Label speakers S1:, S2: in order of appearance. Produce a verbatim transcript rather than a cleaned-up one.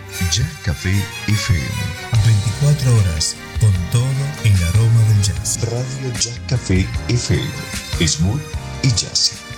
S1: Jazz Café F M.
S2: veinticuatro horas con todo el aroma del jazz.
S1: Radio Jazz Café F M. Smooth y jazzy.